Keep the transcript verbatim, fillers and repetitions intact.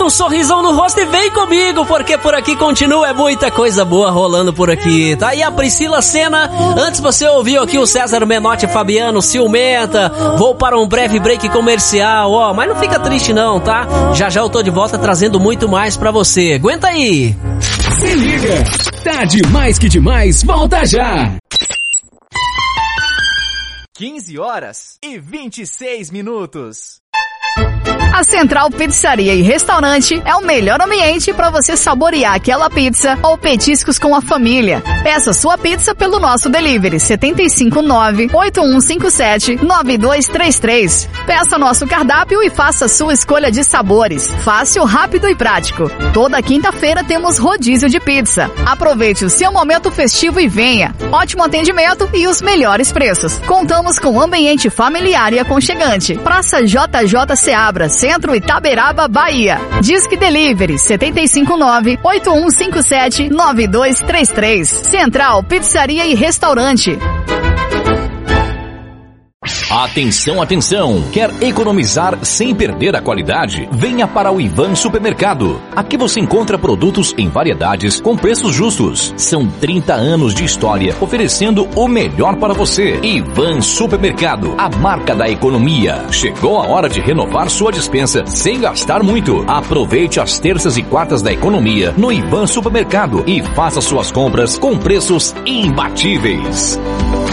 um sorrisão no rosto e vem comigo, porque por aqui continua, é muita coisa boa rolando por aqui. Tá aí a Priscila Senna, antes você ouviu aqui o César Menotti, Fabiano, Ciumenta. Vou para um breve break comercial, ó, mas não fica triste não, tá? Já já eu tô de volta trazendo muito mais pra você. Aguenta aí! Se liga, tá demais que demais, volta já! quinze horas e vinte e seis minutos. A Central Pizzaria e Restaurante é o melhor ambiente para você saborear aquela pizza ou petiscos com a família. Peça sua pizza pelo nosso delivery sete cinco nove, oito um cinco sete, nove dois três três. Peça nosso cardápio e faça sua escolha de sabores. Fácil, rápido e prático. Toda quinta-feira temos rodízio de pizza. Aproveite o seu momento festivo e venha. Ótimo atendimento e os melhores preços. Contamos com ambiente familiar e aconchegante. Praça J J Seabra, Centro Itaberaba, Bahia. Disque Delivery sete cinco nove, oito um cinco sete, nove dois três três. Central Pizzaria e Restaurante. Atenção, atenção! Quer economizar sem perder a qualidade? Venha para o Ivan Supermercado. Aqui você encontra produtos em variedades com preços justos. São trinta anos de história oferecendo o melhor para você. Ivan Supermercado, a marca da economia. Chegou a hora de renovar sua despensa sem gastar muito. Aproveite as terças e quartas da economia no Ivan Supermercado e faça suas compras com preços imbatíveis.